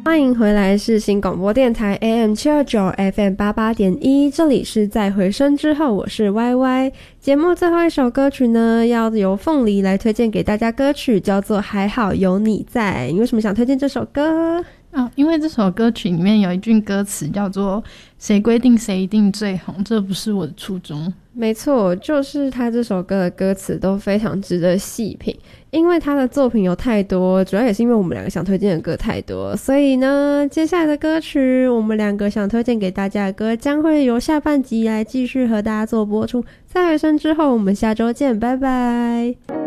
欢迎回来，是新广播电台 AM729 FM88.1， 这里是在回声之后，我是 YY。 节目最后一首歌曲呢，要由凤梨来推荐给大家，歌曲叫做还好有你在。你为什么想推荐这首歌？ 因为这首歌曲里面有一句歌词叫做谁规定谁一定最红，这不是我的初衷。 没错，就是他这首歌的歌词都非常值得细品，因为他的作品有太多，主要也是因为我们两个想推荐的歌太多，所以呢，接下来的歌曲我们两个想推荐给大家的歌将会由下半集来继续和大家做播出。在回声之后，我们下周见，拜拜。